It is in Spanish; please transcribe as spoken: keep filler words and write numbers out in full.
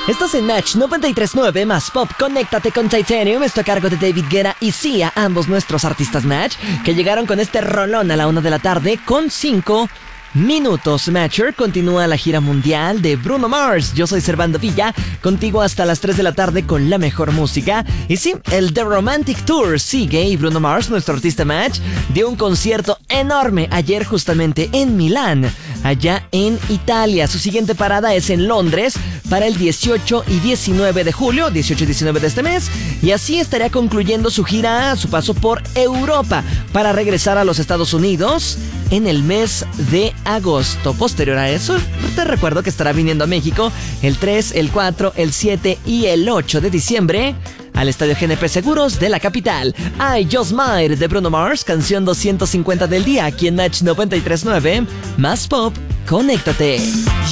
Estás en Match noventa y tres punto nueve más Pop. Conéctate con Titanium. Esto a cargo de David Guetta y Sia, ambos nuestros artistas Match, que llegaron con este rolón a la una de la tarde con cinco minutos. Matcher continúa la gira mundial de Bruno Mars. Yo soy Servando Villa, contigo hasta las tres de la tarde con la mejor música. Y sí, el The Romantic Tour sigue y Bruno Mars, nuestro artista Match, dio un concierto enorme ayer justamente en Milán, allá en Italia. Su siguiente parada es en Londres para el dieciocho y diecinueve de julio, dieciocho y diecinueve de este mes, y así estaría concluyendo su gira, su paso por Europa, para regresar a los Estados Unidos en el mes de agosto. Posterior a eso, te recuerdo que estará viniendo a México el tres, el cuatro, el siete y el ocho de diciembre al Estadio G N P Seguros de la capital. I Just Might de Bruno Mars, canción doscientos cincuenta del día, aquí en Match noventa y tres punto nueve, más Pop. Conéctate.